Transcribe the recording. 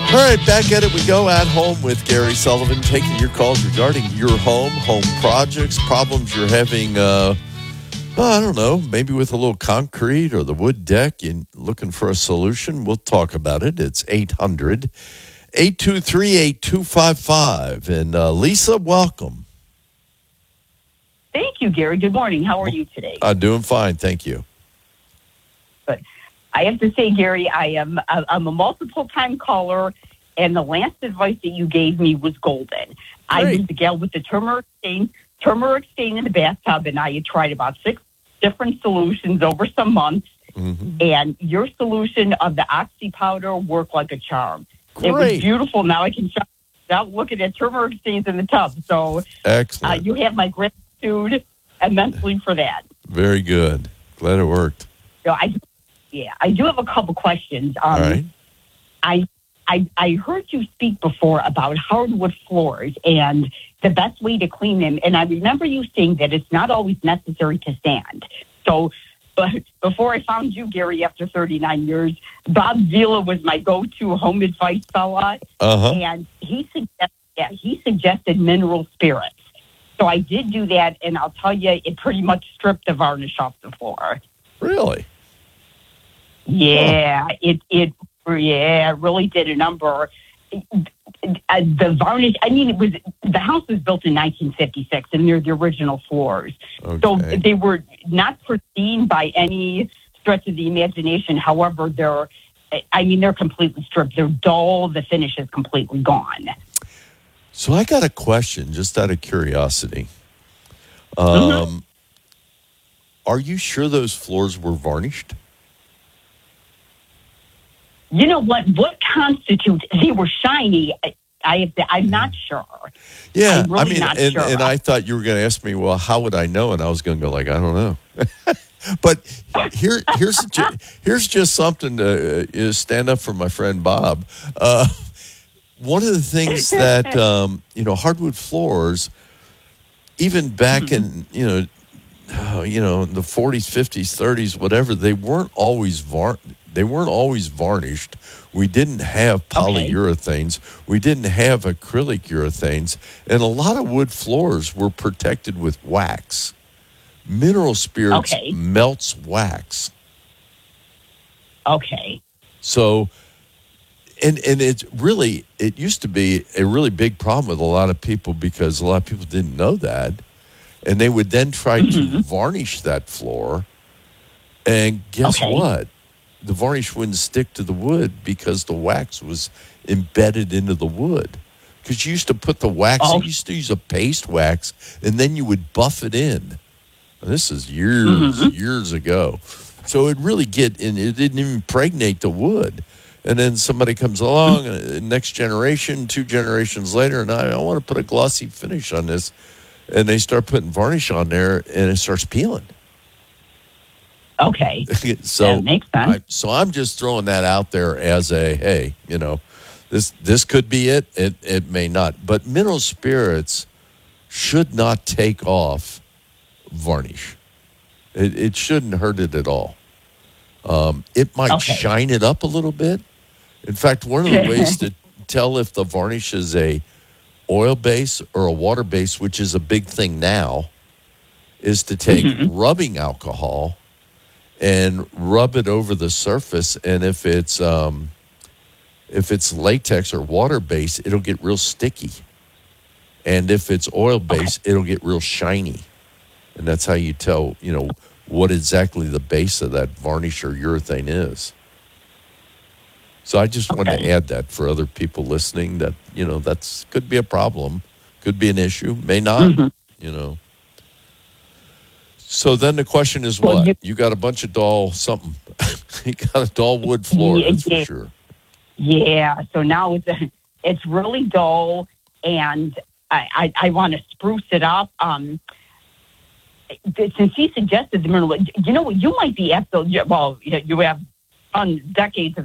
All right, back at it we go. At Home with Gary Sullivan, taking your calls regarding your home projects, problems you're having, I don't know, maybe with a little concrete or the wood deck, and looking for a solution. We'll talk about it. It's 800-823-8255. And Lisa, welcome. Thank you, Gary. Good morning. How are you today? I'm doing fine, thank you. But I have to say, Gary, I'm a multiple-time caller, and the last advice that you gave me was golden. I was the gal with the turmeric stain in the bathtub, and I had tried about 6 different solutions over some months, and your solution of the oxy powder worked like a charm. It was beautiful. Now I can stop looking at turmeric stains in the tub. So excellent. You have my gratitude immensely for that. Very good. Glad it worked. So I do have a couple questions. All right. I heard you speak before about hardwood floors and the best way to clean them. And I remember you saying that it's not always necessary to sand. So, but before I found you, Gary, after 39 years, Bob Vila was my go-to home advice fella. And he suggested mineral spirits. So I did do that, and I'll tell you, it pretty much stripped the varnish off the floor. Really? Yeah, it really did a number. The varnish, the house was built in 1956, and they're the original floors. Okay. So they were not pristine by any stretch of the imagination. However, they're completely stripped. They're dull. The finish is completely gone. So I got a question, just out of curiosity. Are you sure those floors were varnished? You know what constitutes, they were shiny. I'm not sure. Yeah, I'm really not sure. And I thought you were going to ask me, well, how would I know? And I was going to go like, I don't know. But here's just something to stand up for my friend Bob. One of the things that, hardwood floors, even back in, the 40s, 50s, 30s, whatever, they weren't always varnished. We didn't have polyurethanes. We didn't have acrylic urethanes. And a lot of wood floors were protected with wax. Mineral spirits melts wax. Okay. So, and it used to be a really big problem with a lot of people because a lot of people didn't know that. And they would then try to varnish that floor. And guess what? The varnish wouldn't stick to the wood because the wax was embedded into the wood. Because you used to put the wax, you used to use a paste wax, and then you would buff it in. And this is years ago. So it really it didn't even impregnate the wood. And then somebody comes along, next generation, 2 generations later, and I want to put a glossy finish on this. And they start putting varnish on there, and it starts peeling. Okay. So that makes sense. So I'm just throwing that out there as hey, this could be it. It may not. But mineral spirits should not take off varnish. It shouldn't hurt it at all. It might shine it up a little bit. In fact, one of the ways to tell if the varnish is a oil base or a water base, which is a big thing now, is to take rubbing alcohol and rub it over the surface. And if it's latex or water base, it'll get real sticky. And if it's oil base, it'll get real shiny. And that's how you tell, what exactly the base of that varnish or urethane is. So I just want to add that for other people listening that, that's could be a problem, could be an issue, may not, So then the question is what? You got a bunch of dull something. You got a dull wood floor, that's for sure. Yeah, so now it's really dull, and I want to spruce it up. Since he suggested the mineral, you might be you have decades of